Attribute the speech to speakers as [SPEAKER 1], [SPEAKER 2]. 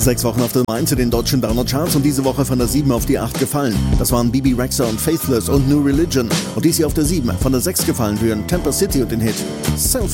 [SPEAKER 1] 6 Wochen auf der 1 in den deutschen Downer-Charts und diese Woche von der 7 auf die 8 gefallen. Das waren Bibi Rexha und Faithless und New Religion. Und dies hier auf der 7 von der 6 gefallen für Temper City und den Hit Selfish.